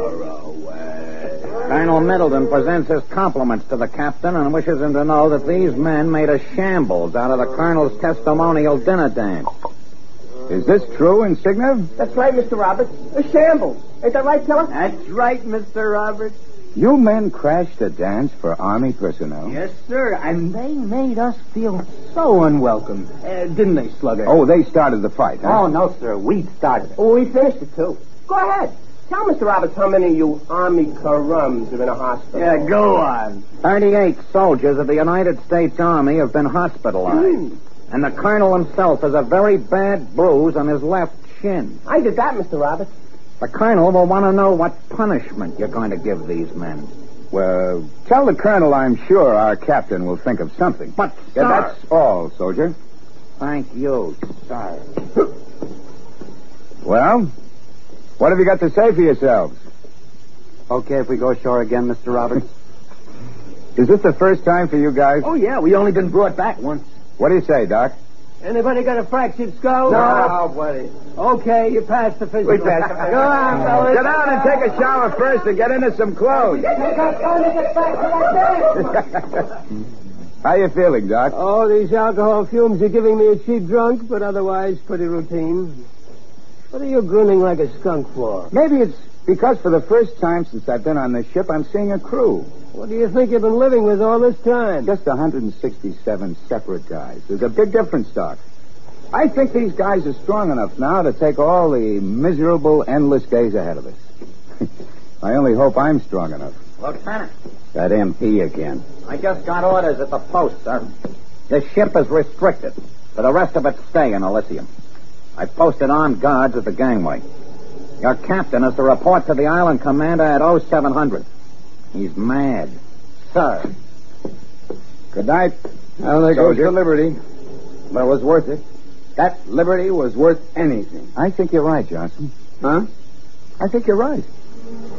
Colonel Middleton presents his compliments to the captain and wishes him to know that these men made a shambles out of the colonel's testimonial dinner dance. Is this true, Insignia? That's right, Mr. Roberts. A shambles. Ain't that right, Teller? That's right, Mr. Roberts. You men crashed a dance for Army personnel? Yes, sir. And they made us feel so unwelcome. Didn't they, Slugger? Oh, they started the fight, huh? Oh, no, sir. We started it. Oh, we finished it, too. Go ahead. Tell Mr. Roberts how many of you Army Karums are in a hospital. Yeah, go on. 38 soldiers of the United States Army have been hospitalized. And the colonel himself has a very bad bruise on his left shin. I did that, Mr. Roberts. The colonel will want to know what punishment you're going to give these men. Well, tell the colonel I'm sure our captain will think of something. But, Yeah, sir... that's all, soldier. Thank you, sir. Well, what have you got to say for yourselves? Okay if we go ashore again, Mr. Roberts? Is this the first time for you guys? Oh, yeah. We only been brought back once. What do you say, Doc? Anybody got a fractured skull? No, buddy. Okay, you passed the physical. We passed the physical. Go on, fellas. Get down and take a shower first and get into some clothes. How you feeling, Doc? Oh, these alcohol fumes are giving me a cheap drunk, but otherwise pretty routine. What are you grinning like a skunk for? Maybe it's because for the first time since I've been on this ship, I'm seeing a crew. What do you think you've been living with all this time? Just 167 separate guys. There's a big difference, Doc. I think these guys are strong enough now to take all the miserable, endless days ahead of us. I only hope I'm strong enough. Lieutenant, That MP again. I just got orders at the post, sir. This ship is restricted. For the rest of it, stay in Elysium. I posted armed guards at the gangway. Your captain is to report to the island commander at 0700. He's mad. Sir. Good night. Well, there goes Soldier. the Liberty. But it was worth it. That Liberty was worth anything. I think you're right, Johnson. Huh? I think you're right.